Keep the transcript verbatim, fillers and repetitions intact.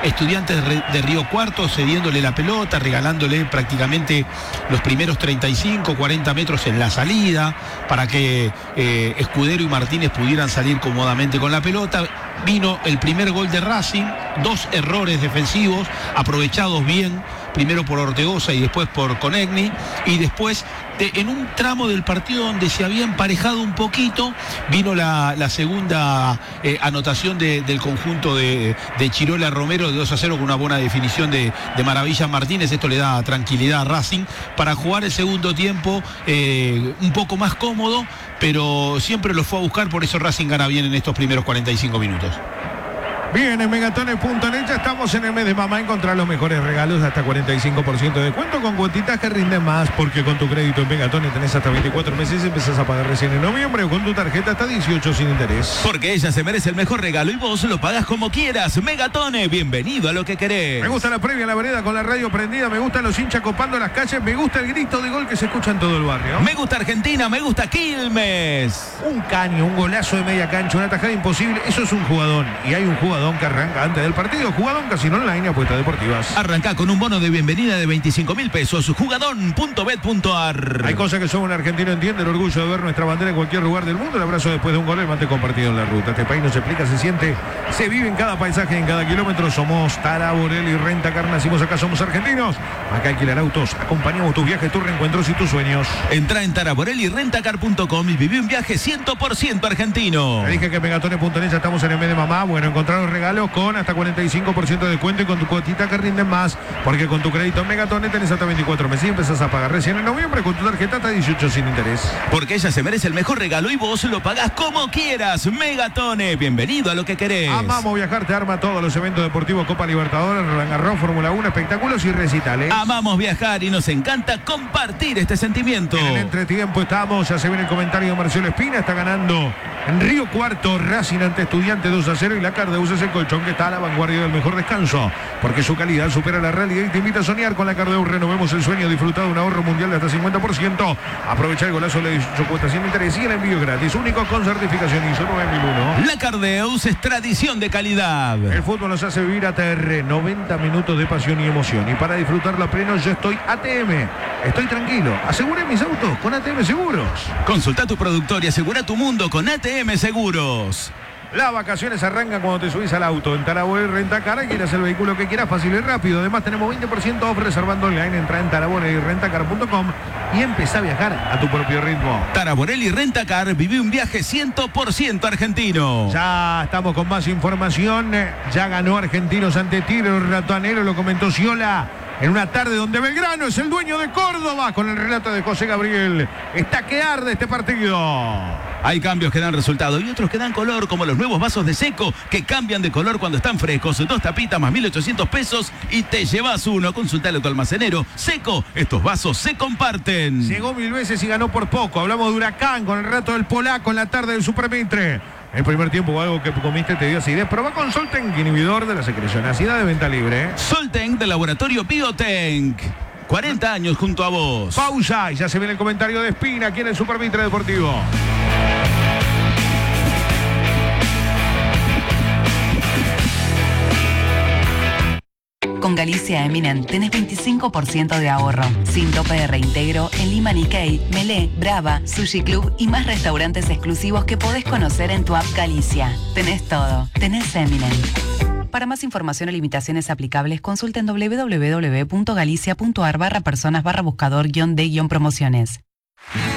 Estudiantes de Río Cuarto cediéndole la pelota, regalándole prácticamente los primeros treinta y cinco, cuarenta metros en la salida para que eh, Escudero y Martínez pudieran salir cómodamente con la pelota. Vino el primer gol de Racing, dos errores defensivos aprovechados bien, primero por Ortegoza y después por Conegni, y después de, en un tramo del partido donde se había emparejado un poquito, vino la, la segunda eh, anotación de, del conjunto de, de Chirola Romero de dos a cero con una buena definición de, de Maravilla Martínez. Esto le da tranquilidad a Racing para jugar el segundo tiempo eh, un poco más cómodo, pero siempre lo fue a buscar, por eso Racing gana bien en estos primeros cuarenta y cinco minutos. Bien, en megatones punto net ya estamos en el mes de mamá. Encontrar los mejores regalos, hasta cuarenta y cinco por ciento de descuento con cuotitas que rinden más, porque con tu crédito en Megatones tenés hasta veinticuatro meses y empezás a pagar recién en noviembre, o con tu tarjeta hasta dieciocho sin interés. Porque ella se merece el mejor regalo y vos lo pagás como quieras. Megatones, bienvenido a lo que querés. Me gusta la previa, la vereda con la radio prendida, me gustan los hinchas copando las calles, me gusta el grito de gol que se escucha en todo el barrio. Me gusta Argentina, me gusta Quilmes. Un caño, un golazo de media cancha, una tajada imposible, eso es un jugadón. Y hay un jugadón que arranca antes del partido. Jugadón Casino Online, apuestas deportivas. Arrancá con un bono de bienvenida de veinticinco mil pesos. Jugadón punto bet punto ar. Hay cosas que solo un argentino entiende, el orgullo de ver nuestra bandera en cualquier lugar del mundo, el abrazo después de un gol, el mate compartido en la ruta. Este país no se explica, se siente, se vive en cada paisaje, en cada kilómetro. Somos Tara Borelli Rentacar, nacimos acá, somos argentinos. Acá alquilar autos, acompañamos tus viajes, tus reencuentros y tus sueños. Entrá en tara borelli rentacar punto com y viví un viaje cien por ciento argentino. Te dije que en megatones punto net ya estamos en el mes de mamá. Bueno, encontrar los regalos con hasta cuarenta y cinco por ciento de descuento y con tu cuotita que rinden más, porque con tu crédito en Megatones tenés hasta veinticuatro meses y empezás a pagar recién en noviembre con tu tarjeta hasta dieciocho sin interés. Porque ella se merece el mejor regalo y vos lo pagás como quieras. Megatones, bienvenido a lo que querés. Amamos viajar, te arma todos los eventos deportivos, Copa Libertadores, Roland Garros, Fórmula uno, espectáculos y recitales. Amamos viajar y nos encanta compartir este sentimiento. En el entretiempo estamos, ya se viene el comentario de Marcelo Espina, está ganando en Río Cuarto Racing ante Estudiantes dos a cero, y la Cardeus es el colchón que está a la vanguardia del mejor descanso, porque su calidad supera la realidad y te invita a soñar con la Cardeus. Renovemos el sueño, disfrutar de un ahorro mundial de hasta cincuenta por ciento. Aprovecha el golazo de dieciocho cuotas sin interés y el envío gratis, único con certificación I S O nueve mil uno. La Cardeus es tradición de calidad. El fútbol nos hace vivir A T R, noventa minutos de pasión y emoción, y para disfrutarlo a pleno yo estoy A T M. Estoy tranquilo, aseguré mis autos con A T M Seguros. Consulta tu productor y asegura tu mundo con A T M Seguros. Las vacaciones arrancan cuando te subís al auto. En Taraborelli Rentacar quieras el vehículo que quieras, fácil y rápido. Además tenemos veinte por ciento off reservando online. Entra en taraborelli rentacar punto com y empezá a viajar a tu propio ritmo. Taraborelli Rentacar, viví un viaje cien por ciento argentino. Ya estamos con más información. Ya ganó Argentinos ante Tigre Ratonero, lo comentó Sciolà en una tarde donde Belgrano es el dueño de Córdoba, con el relato de José Gabriel. Está que arde este partido. Hay cambios que dan resultado y otros que dan color, como los nuevos vasos de Seco, que cambian de color cuando están frescos. Dos tapitas más mil ochocientos pesos y te llevas uno. Consultale a tu almacenero. Seco, estos vasos se comparten. Llegó mil veces y ganó por poco. Hablamos de Huracán con el relato del polaco en la tarde del Supermitre. El primer tiempo, algo que comiste te dio acidez. Probá con Solten, inhibidor de la secreción ácida, de venta libre. Solten del laboratorio Biotank. cuarenta años junto a vos. Pausa y ya se viene el comentario de Espina aquí en el Supermitre Deportivo. Con Galicia Eminent tenés veinticinco por ciento de ahorro, sin tope de reintegro en Lima Nikkei, Melé, Brava, Sushi Club y más restaurantes exclusivos que podés conocer en tu app Galicia. Tenés todo, tenés Eminent. Para más información o limitaciones aplicables, consulta en doble u doble u doble u punto galicia punto ar barra personas barra buscador guión de guión promociones.